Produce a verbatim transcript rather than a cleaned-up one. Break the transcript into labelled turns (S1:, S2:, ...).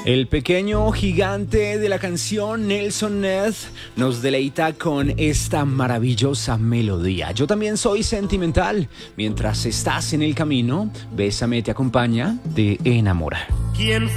S1: El pequeño gigante de la canción, Nelson Ned, nos deleita con esta maravillosa melodía. Yo también soy sentimental. Mientras estás en el camino, Bésame te acompaña, te enamora. ¿Quién